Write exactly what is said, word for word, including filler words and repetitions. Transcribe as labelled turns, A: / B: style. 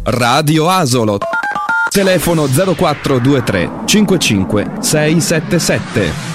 A: Radio Asolo. Telefono zero quattro due tre cinque cinque sei sette sette.